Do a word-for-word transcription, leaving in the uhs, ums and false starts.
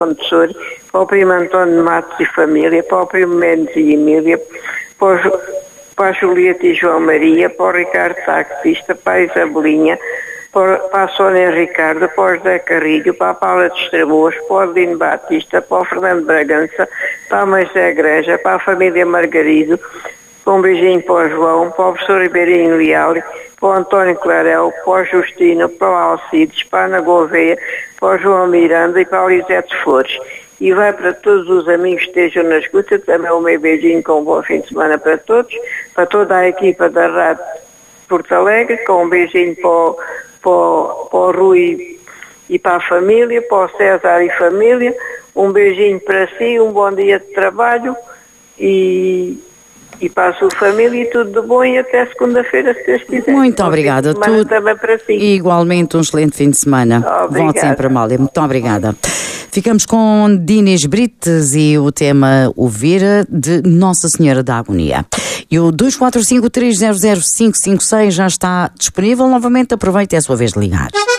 Montessori, para o primo António Matos e família, para o primo Mendes e Emília, para, o, para a Julieta e João Maria, para o Ricardo Taxista, para a Isabelinha, para, para a Sónia Ricardo, para o José Carrilho, para a Paula de Estremoas, para o Adelino Batista, para o Fernando Bragança, para a Moisés Granja, para a família Margarido, um beijinho para o João, para o professor Ribeirinho Leal, para o António Clarel, para o Justino, para o Alcides, para a Ana Gouveia, para o João Miranda e para o Lisete Flores. E vai para todos os amigos que estejam na escuta, também o meu beijinho com um bom fim de semana para todos, para toda a equipa da Rádio Porto Alegre, com um beijinho para o, para o, para o Rui e para a família, para o César e família, um beijinho para si, um bom dia de trabalho e... E para a sua família e tudo de bom e até segunda-feira, se Deus quiser. Muito obrigada. Tudo também para si. E igualmente um excelente fim de semana. Volte sempre, Amália. Muito obrigada. Ficamos com Dinis Brites e o tema O Vira de Nossa Senhora da Agonia. E o dois quatro cinco, três zero zero, cinco cinco seis já está disponível. Novamente aproveite, é a sua vez de ligar.